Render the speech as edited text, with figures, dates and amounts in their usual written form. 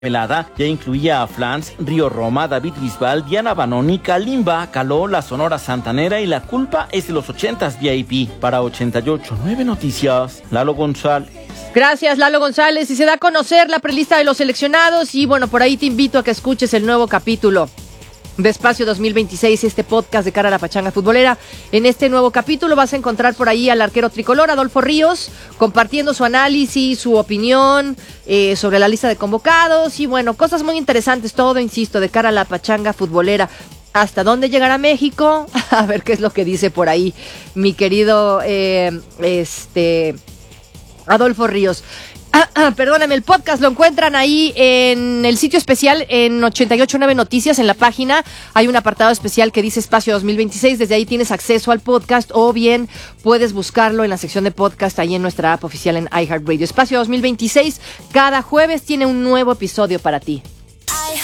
velada ya incluía a Flans, Río Roma, David Bisbal, Diana Banoni, Kalimba, Caló, La Sonora Santanera y La Culpa es de los 80s VIP. Para 88.9 Noticias, Lalo González. Gracias, Lalo González. Y se da a conocer la prelista de los seleccionados y bueno, por ahí te invito a que escuches el nuevo capítulo de Espacio 2026, este podcast de cara a la pachanga futbolera. En este nuevo capítulo vas a encontrar por ahí al arquero tricolor, Adolfo Ríos, compartiendo su análisis, su opinión sobre la lista de convocados y bueno, cosas muy interesantes, todo, insisto, de cara a la pachanga futbolera. ¿Hasta dónde llegará México? A ver qué es lo que dice por ahí mi querido Adolfo Ríos. Perdóname, el podcast lo encuentran ahí en el sitio especial en 88.9 Noticias, en la página hay un apartado especial que dice Espacio 2026, desde ahí tienes acceso al podcast o bien puedes buscarlo en la sección de podcast ahí en nuestra app oficial en iHeartRadio. Espacio 2026 cada jueves tiene un nuevo episodio para ti.